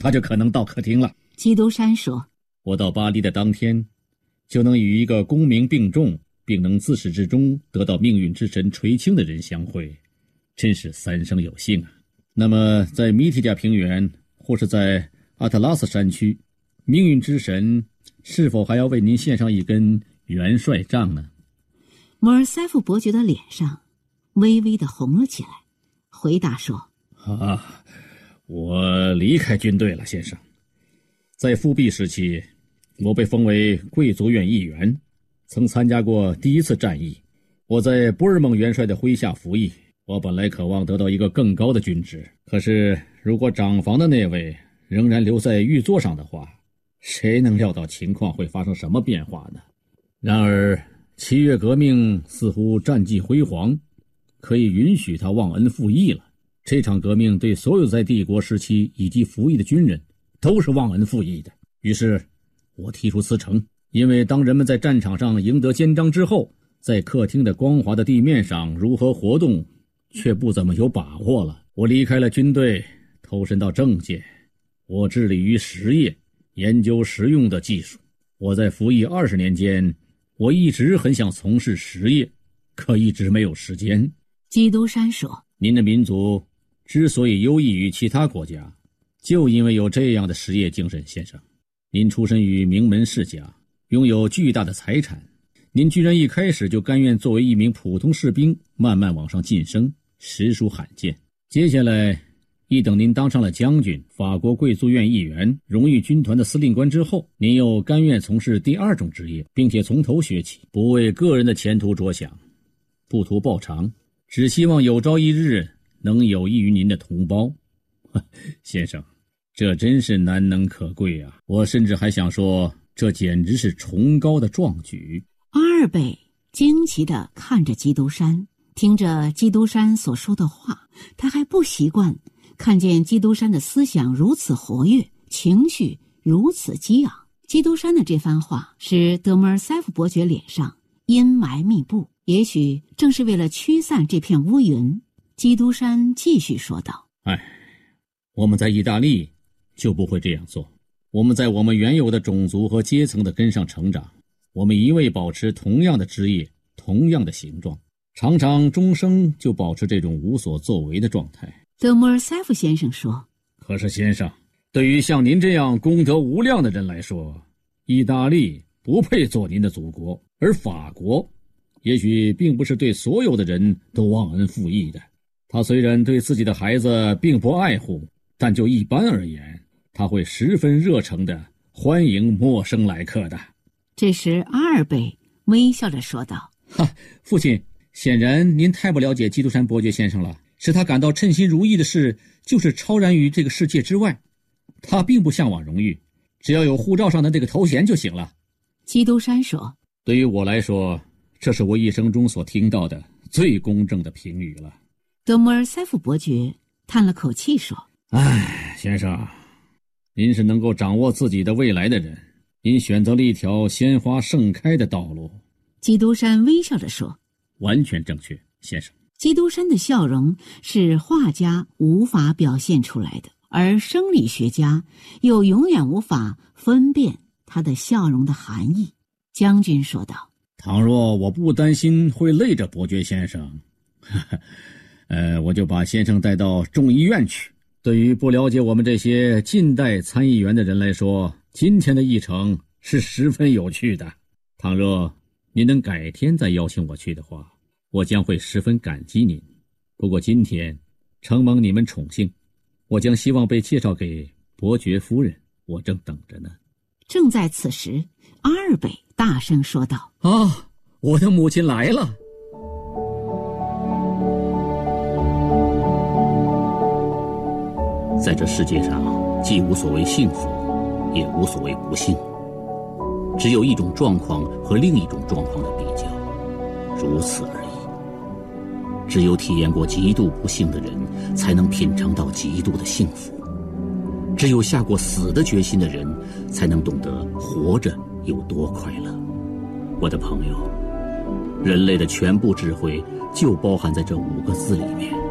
他就可能到客厅了。 基督山说， 我到巴黎的当天，就能与一个功名并重，并能自始至终得到命运之神垂青的人相会，真是三生有幸啊。那么在米提加平原或是在阿特拉斯山区，命运之神是否还要为您献上一根元帅杖呢？ 摩尔塞夫伯爵的脸上微微的红了起来，回答说， 我离开军队了，先生。在复辟时期，我被封为贵族院议员，曾参加过第一次战役。我在波尔蒙元帅的麾下服役，我本来渴望得到一个更高的军职，可是如果长房的那位仍然留在御座上的话，谁能料到情况会发生什么变化呢？然而7月革命似乎战绩辉煌，可以允许他忘恩负义了。这场革命对所有在帝国时期以及服役的军人都是忘恩负义的。于是我提出辞呈，因为当人们在战场上赢得肩章之后，在客厅的光滑的地面上如何活动却不怎么有把握了。我离开了军队，投身到政界，我致力于实业，研究实用的技术。我在服役20年间，我一直很想从事实业，可一直没有时间。 基督山说， 您的民族之所以优异于其他国家，就因为有这样的实业精神，先生。您出身于名门世家，拥有巨大的财产，您居然一开始就甘愿作为一名普通士兵慢慢往上晋升，实属罕见。接下来一等您当上了将军、法国贵族院议员、荣誉军团的司令官之后，您又甘愿从事第二种职业，并且从头学起，不为个人的前途着想，不图报偿，只希望有朝一日能有益于您的同胞。先生，这真是难能可贵啊！我甚至还想说，这简直是崇高的壮举。 阿尔贝惊奇地看着基督山，听着基督山所说的话，他还不习惯看见基督山的思想如此活跃，情绪如此激昂。基督山的这番话使德摩尔塞夫伯爵脸上阴霾密布，也许正是为了驱散这片乌云。基督山继续说道， 我们在意大利就不会这样做。我们在我们原有的种族和阶层的根上成长，我们一味保持同样的枝叶，同样的形状，常常终生就保持这种无所作为的状态。 德摩尔塞夫先生说， 可是先生，对于像您这样功德无量的人来说，意大利不配做您的祖国，而法国也许并不是对所有的人都忘恩负义的。他虽然对自己的孩子并不爱护，但就一般而言，他会十分热诚地欢迎陌生来客的。 这时阿尔贝微笑着说道， 父亲，显然您太不了解基督山伯爵先生了。使他感到称心如意的事，就是超然于这个世界之外。他并不向往荣誉，只要有护照上的这个头衔就行了。 基督山说， 对于我来说，这是我一生中所听到的最公正的评语了。 德摩尔塞夫伯爵叹了口气说， 先生，您是能够掌握自己的未来的人，您选择了一条鲜花盛开的道路。 基督山微笑着说， 完全正确，先生。 基督山的笑容是画家无法表现出来的，而生理学家又永远无法分辨他的笑容的含义。将军说道， 倘若我不担心会累着伯爵先生，我就把先生带到众议院去。对于不了解我们这些近代参议员的人来说，今天的议程是十分有趣的。倘若您能改天再邀请我去的话，我将会十分感激您。不过今天承蒙你们宠幸，我将希望被介绍给伯爵夫人，我正等着呢。 正在此时，阿尔贝大声说道， 我的母亲来了。在这世界上，既无所谓幸福，也无所谓不幸，只有一种状况和另一种状况的比较，如此而已。只有体验过极度不幸的人，才能品尝到极度的幸福；只有下过死的决心的人，才能懂得活着有多快乐。我的朋友，人类的全部智慧就包含在这5个字里面。